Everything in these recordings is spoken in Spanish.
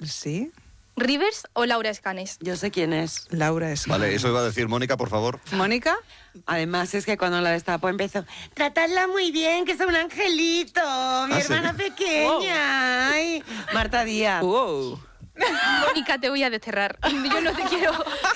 Sí. ¿Rivers o Laura Escanes? Yo sé quién es. Laura es. Vale, eso iba a decir Mónica, por favor. ¿Mónica? Además es que cuando la destapó empezó, tratadla muy bien, que es un angelito, mi hermana pequeña. Ay, Marta Díaz. Wow. Mónica, te voy a desterrar. Yo no te quiero.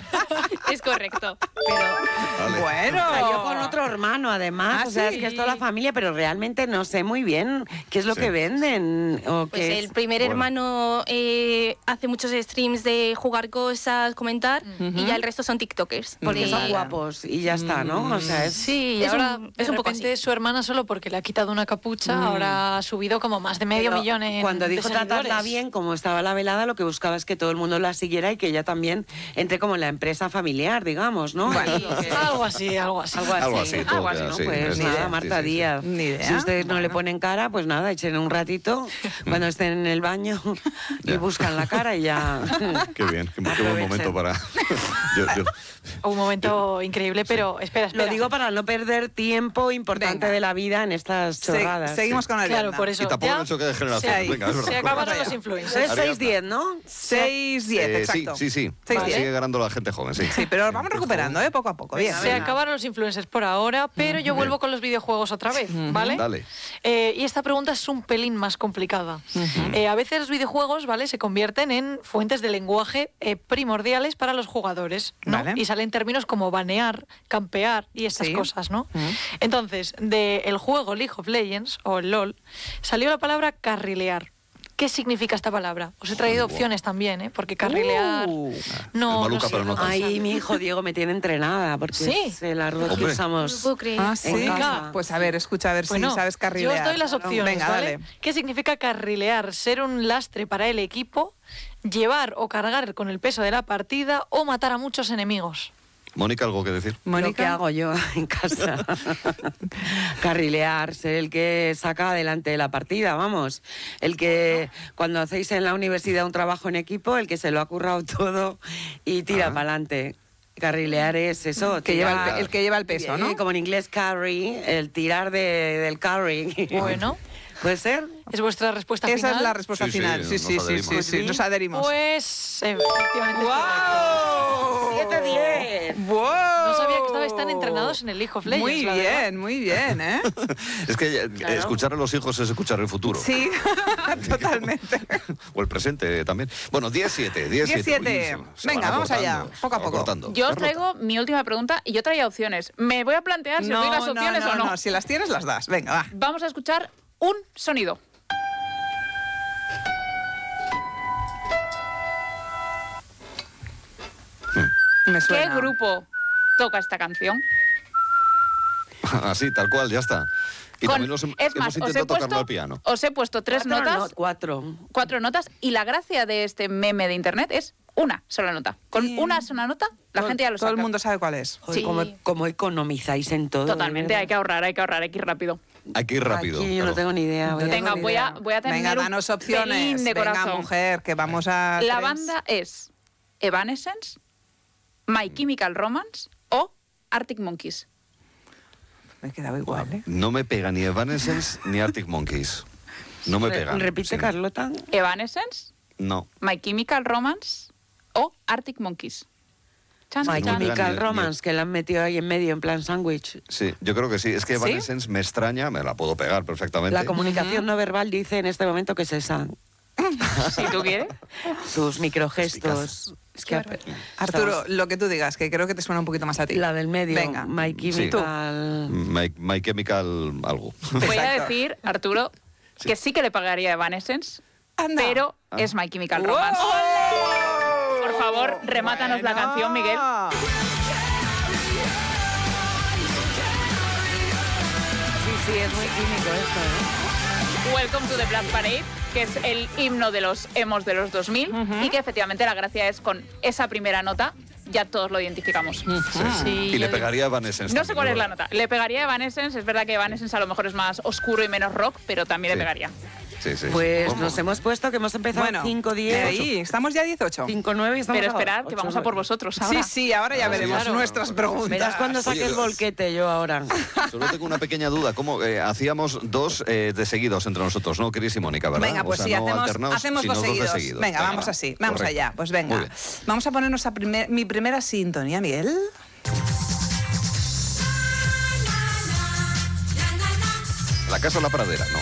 Es correcto. Pero Vale. Bueno. Salió con otro hermano, además. Ah, o sea, ¿sí? es que es toda la familia, pero realmente no sé muy bien qué es lo Sí. que venden. O pues qué el es. primer Bueno. hermano hace muchos streams de jugar cosas, comentar, y ya el resto son tiktokers. Porque De- son guapos y ya está, ¿no? O sea, es... Sí, y Es ahora un- de es un poco repente así. su hermana, solo porque le ha quitado una capucha, ahora ha subido como más de medio Pero millón en cuando dijo de tratarla seguidores. bien, como estaba la velada, lo que buscaba es que todo el mundo la siguiera y que ella también entre como en la empresa familiar, digamos, ¿no? Bueno, Es lo que- Algo así, algo así. Algo así, todo Algo así, queda ¿no? así. Pues Sí, nada, sí, Marta sí, sí. Díaz. Ni idea. Si ustedes no le ponen cara, pues nada, echen un ratito cuando estén en el baño y Ya. buscan la cara y ya... Qué bien, qué buen Aprovechen. momento para... yo- Un momento increíble, pero espera. Lo digo para no perder tiempo importante Venga. de la vida en estas chorradas. Seguimos con Claro, Ariadna. por eso. Y tampoco ya han hecho que de generación. Sí. Venga, es verdad. se acabaron Vamos los allá. influencers. Es 6-10, ¿no? 6-10, exacto. Sí. 6-10. Sigue ganando la gente joven, sí. Sí, pero vamos recuperando, poco a poco. Bien. Se acabaron los influencers por ahora, pero yo vuelvo con los videojuegos otra vez, ¿vale? Dale. Y esta pregunta es un pelín más complicada. A veces los videojuegos, ¿vale?, se convierten en fuentes de lenguaje primordiales para los jugadores, ¿no? Vale. Y salen términos como banear, campear y estas Sí. cosas, ¿no? Entonces, del juego League of Legends, o el LOL, salió la palabra carrilear. ¿Qué significa esta palabra? Os he traído opciones también, ¿eh? Porque carrilear... Es no maluca, sé, pero no tanto. Ay, mi hijo Diego me tiene entrenada porque Sí. es el arroz que Hombre. No usamos. puedo creer. Ah, sí. En casa. Pues a ver, escucha, a ver Bueno, si sabes carrilear. yo os doy las opciones, Venga, ¿vale? dale. ¿Qué significa carrilear? Ser un lastre para el equipo, llevar o cargar con el peso de la partida o matar a muchos enemigos. Mónica, ¿algo que decir? Lo que Mónica. hago yo en casa. Carrilear, ser el que saca adelante la partida, vamos. El que cuando hacéis en la universidad un trabajo en equipo, el que se lo ha currado todo y tira para adelante. Carrilear es eso. Que lleva tirar- el que lleva el peso, ¿no? Como en inglés carry, el tirar del carry. Bueno, ¿Puede ser? ¿es vuestra respuesta Esa final? es la respuesta Sí, sí, final. Sí, nos sí, sí, adherimos. sí, nos adherimos. Pues, efectivamente, es correcto. ¡Wow! 7-10. ¡Wow! No sabía que estabais tan entrenados en el League of Legends, Muy la verdad. bien, muy bien, ¿eh? Es que escuchar a los hijos es escuchar el futuro. Sí, totalmente. O el presente también. Bueno, 10-7. 10-7. Uy, se Venga, van vamos allá, acortando, poco a se van poco. acortando. Yo os Carlota. traigo mi última pregunta y yo traía opciones. Me voy a plantear si os doy las opciones o no. Si las tienes, las das. Venga, va. Vamos a escuchar un sonido. Me ¿Qué suena. grupo toca esta canción? Así, tal cual, ya está. Y Con- también es hemos más, intentado tocarlo al piano. os he puesto tres Cuatro, notas, no, 4. 4 notas, y la gracia de este meme de internet es una sola nota. Con Sí. una sola nota, la gente ya lo Todo sabe. el mundo sabe cuál es. Sí. ¿Cómo economizáis en todo? Totalmente, de hay que ahorrar, hay que ir rápido. Hay que ir rápido. Aquí yo no claro. tengo ni idea. No voy a- Venga, tengo ni voy a idea. tener Venga, un danos pelín opciones. de Venga, corazón. mujer, que vamos a... La tres. banda es Evanescence, My Chemical Romance o Arctic Monkeys. Me he quedado igual, ¿eh? No me pega ni Evanescence ni Arctic Monkeys. No me pegan. Repite, Sí. Carlota. Evanescence, No. My Chemical Romance o Arctic Monkeys. Chan, My no chan. me Chemical ni- Romance, que la han metido ahí en medio, en plan sándwich. Sí, yo creo que sí. Es que ¿Sí? Evanescence me extraña, me la puedo pegar perfectamente. La comunicación no verbal dice en este momento que es esa. Si tú quieres. Sus microgestos. Es que Arturo, lo que tú digas, que creo que te suena un poquito más a ti. la del medio, Venga. My Chemical. My Chemical algo. Voy a Exacto. decir, Arturo, que sí que le pagaría a Evanescence, Anda. pero Ah. es My Chemical ¡Wow! Romance. Por favor, remátanos la Bueno. canción, Miguel. Sí, es muy químico esto, ¿eh? Welcome to the Black Parade, que es el himno de los emos de los 2000 y que efectivamente la gracia es con esa primera nota ya todos lo identificamos. Sí, Y le yo- pegaría a Evanescence. No sé también, cuál es la ¿verdad? nota. Le pegaría a Evanescence, es verdad que Evanescence a lo mejor es más oscuro y menos rock, pero también Sí. le pegaría. Sí, sí. Pues ¿Cómo? nos hemos puesto que hemos empezado 5-10. ahí, estamos ya 18. 5-9 y estamos Pero a esperad, que 8, vamos a por vosotros ahora. Sí, ahora ya veremos claro. nuestras preguntas. Verás cuando saque Oye, el volquete yo ahora. Solo tengo una pequeña duda. ¿Cómo hacíamos dos de seguidos entre nosotros, no, Cris y Mónica, verdad? Venga, pues O sea, sí, no alternados, hacemos sino dos de seguidos. Venga, vamos así, vamos correcto. allá. Pues Muy venga, bien. vamos a ponernos mi primera sintonía, Miguel. La casa o la pradera, no.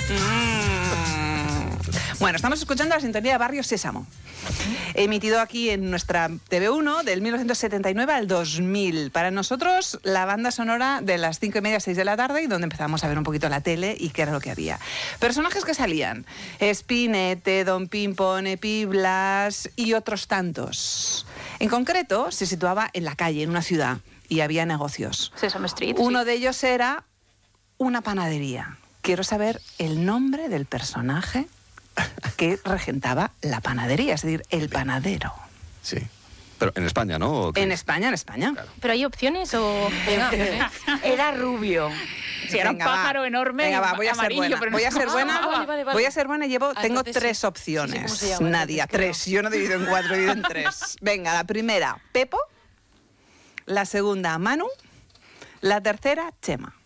Bueno, estamos escuchando la sintonía de Barrio Sésamo, emitido aquí en nuestra TV1 del 1979 al 2000. Para nosotros, la banda sonora de las 5:30, 6 de la tarde, y donde empezamos a ver un poquito la tele y qué era lo que había. Personajes que salían: Spinete, Don Pimpón, Epi Blas y otros tantos. En concreto, se situaba en la calle, en una ciudad, y había negocios. Sesame Street. Uno de ellos era una panadería. Quiero saber el nombre del personaje que regentaba la panadería, es decir, el panadero. Sí. Pero en España, ¿no? ¿O qué? En España, en España. Claro. ¿Pero hay opciones o...? Venga, Era rubio. Si era un Venga, va. pájaro enorme, Venga, va, voy a ser amarillo, buena. pero no- Voy a ser buena. Vale. Voy a ser buena y tengo entonces tres sí. opciones. Sí, ¿cómo se llama? Nadia, Entonces, creo. 3. Yo no divido en 4, divido en 3. Venga, la primera, Pepo. La segunda, Manu. La tercera, Chema.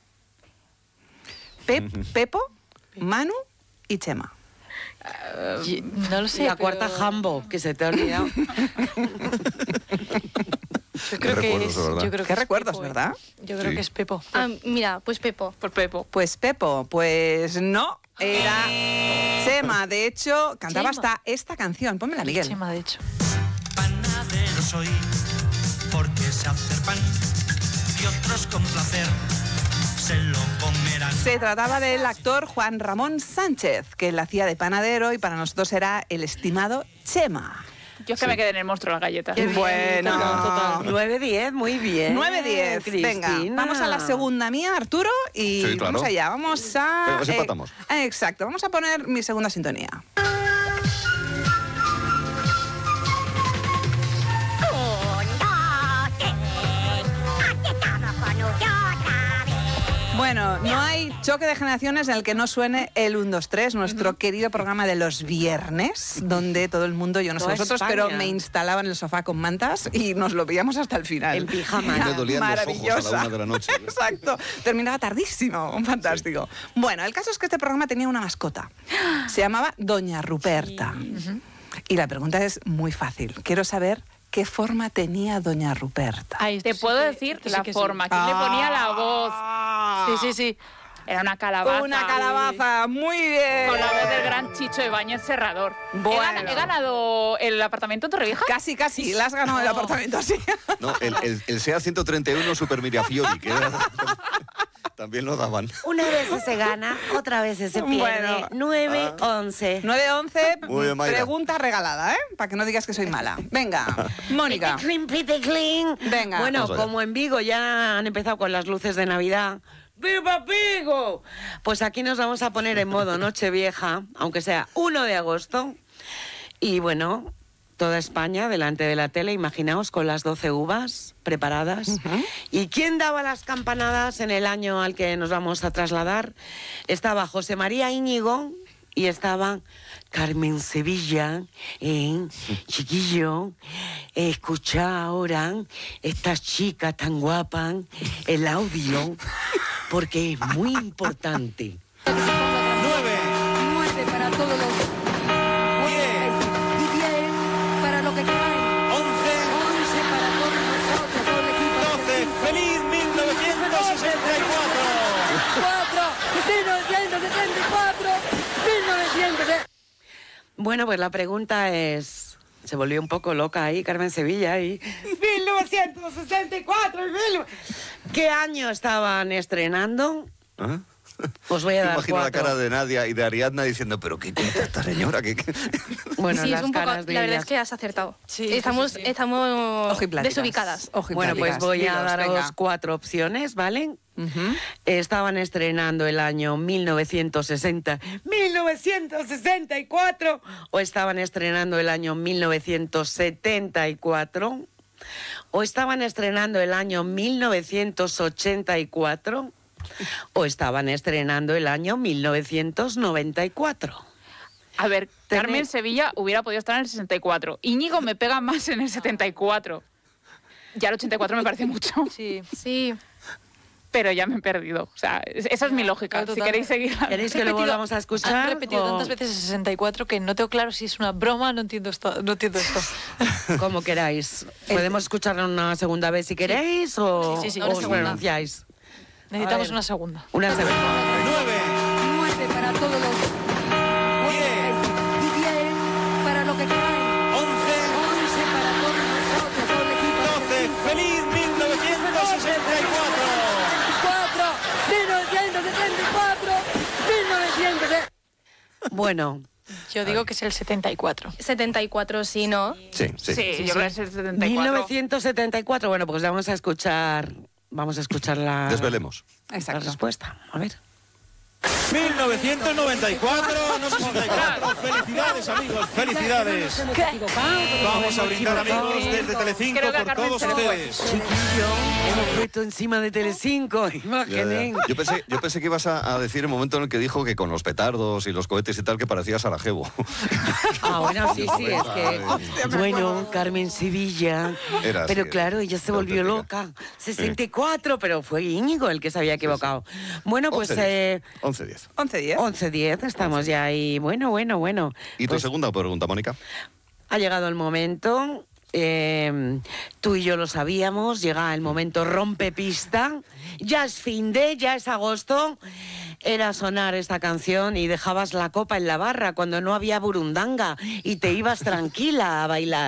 Pepo, Manu y Chema. No lo sé. La pero cuarta Jambo, que se te ha olvidado. Yo creo Qué que recuerdos, es. de verdad. Yo creo que ¿Qué es recuerdos, Pepo, verdad? Yo creo Sí. que es Pepo. Ah, mira, pues Pepo. Por Pepo. Pues Pepo, pues no, era Chema. De hecho, cantaba Chema. hasta esta canción. Pónmela, Miguel. Chema, de hecho. Panadero soy, porque sé hacer pan y otros con placer se lo comerán. Se trataba del actor Juan Ramón Sánchez, que él hacía de panadero y para nosotros era el estimado Chema. Yo es que me quedé en el monstruo de las galletas. Qué bien, Bueno. total. 9-10, muy bien. 9-10. Venga, Cristina. vamos a la segunda mía, Arturo, y Sí, claro. vamos allá. Vamos a... Pero así empatamos. Exacto, vamos a poner mi segunda sintonía. Bueno, no hay choque de generaciones en el que no suene el 1, 2, 3, nuestro querido programa de los viernes, donde todo el mundo, yo no sé Toda vosotros, España. pero me instalaba en el sofá con mantas y nos lo veíamos hasta el final. En pijama. Era Me dolían los ojos a la maravillosa. 1 de la noche. Exacto, terminaba tardísimo, fantástico. Bueno, el caso es que este programa tenía una mascota, se llamaba Doña Ruperta. Y la pregunta es muy fácil, quiero saber qué forma tenía Doña Ruperta. Ay, Te esto sí puedo que- decir esto sí la que sí. forma. ¿Quién le ponía la voz? Sí. Era una calabaza. Una calabaza, muy bien. Con la voz del gran Chicho Ibáñez Serrador. Bueno. He ganado el apartamento en Torrevieja. Casi, la has ganado el apartamento así. No, el SEA 131 Super Mirafiori, que era... También lo daban. Una vez se gana, otra vez se pierde. Bueno. 9-11. 9-11, Muy bien, Mayra. pregunta regalada, ¿eh? Para que no digas que soy mala. Venga, Mónica. Pite clean. Venga. Bueno, Vamos allá. como en Vigo ya han empezado con las luces de Navidad. ¡Viva Vigo! Pues aquí nos vamos a poner en modo Nochevieja, aunque sea 1 de agosto. Y bueno, toda España delante de la tele, imaginaos, con las 12 uvas preparadas. ¿Y quién daba las campanadas en el año al que nos vamos a trasladar? Estaba José María Íñigo y estaba Carmen Sevilla, chiquillo, escucha ahora esta chica tan guapa, el audio, porque es muy importante. 9, 9 para todos los 10, y 10 para lo que queráis. 11, 11 para todos nosotros, todo el equipo. 12. ¡Feliz 1964! 1974, 1900. Bueno, pues la pregunta es... Se volvió un poco loca ahí, Carmen Sevilla, y... 1964, ¿qué año estaban estrenando? ¿Ah? Os voy a dar Imagino la 4. cara de Nadia y de Ariadna diciendo, pero ¿qué cuenta esta señora? Bueno, sí, es las un poco, caras de la verdad ellas. es que has acertado. Sí, estamos sí. estamos Ojipláticas. desubicadas. Bueno, pues Ojipláticas. voy a Dilos, daros venga. 4 opciones, ¿vale? Ujú. Estaban estrenando el año 1964 o estaban estrenando el año 1974 o estaban estrenando el año 1984 o estaban estrenando el año 1994. A ver, Tenéis- Carmen Sevilla hubiera podido estar en el 64. Íñigo me pega más en el 74. Ya el 84 me parece mucho, Sí. Sí. pero ya me he perdido. O sea, esa es mi lógica. claro, Si total. queréis seguir... ¿Queréis que lo Repetido- volvamos a escuchar? Han repetido o tantas veces el 64 que no tengo claro si es una broma, no entiendo esto. No entiendo esto. como queráis? ¿Podemos escucharlo una segunda vez si queréis o Sí, sí, o una os segunda. pronunciáis? Necesitamos ver. una segunda. Una segunda. 9, 9 para todos los... 10, Y 10 para lo que queráis. 11, 11 para todos nosotros, todo el equipo. 12. ¡Feliz 1964! 1974, 1974. Bueno, Yo digo que es el 74. 74, sí, ¿no? Sí, sí. Sí, yo creo que es el 74. 1974. Bueno, pues vamos a escuchar la, Desvelemos. la Exacto. respuesta. A ver. 1994, no 64. Felicidades, amigos, felicidades. Vamos a brindar, amigos, desde Telecinco Creo que a por Carmen todos se le fue. ustedes. Chiquillo, hemos puesto encima de Telecinco, Ya, ya. imaginen. Yo pensé que ibas a decir el momento en el que dijo que con los petardos y los cohetes y tal que parecía Sarajevo. Ah, bueno, sí, sí, es que... Bueno, Carmen Sevilla. Era Pero así, claro, ella se volvió auténtica. loca. 64, pero fue Íñigo el que se había equivocado. Bueno, pues 11-10. 11-10. 11-10, estamos ya ahí. Bueno. ¿Y tu Pues segunda pregunta, Mónica? ha llegado el momento. Tú y yo lo sabíamos, llega el momento rompepista. Ya es fin de, ya es agosto. Era sonar esta canción y dejabas la copa en la barra cuando no había burundanga y te ibas tranquila a bailar.